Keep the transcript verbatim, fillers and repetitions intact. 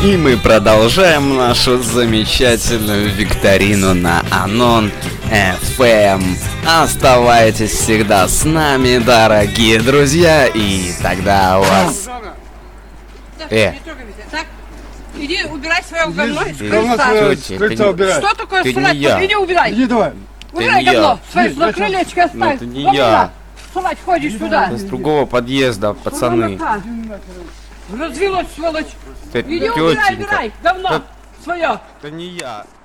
И мы продолжаем нашу замечательную викторину на Анон эф эм. Оставайтесь всегда с нами, дорогие друзья, и тогда у вас... Э, Так, иди убирай свое говно из Говно крыльца. свое Тётя, с крыльца ты не- убирай. Что такое Ты не срать? я. Иди убирай. Иди давай. Убирай не я. говно. Свои Нет, на зачем? крылечке Ну, оставь. это не Вот я. туда. Срать, ходишь сюда. с другого подъезда, пацаны. Пацаны. Развелось, сволочь. Ты- Иди убирай, тётенька. убирай. Говно Да- свое. Это не я.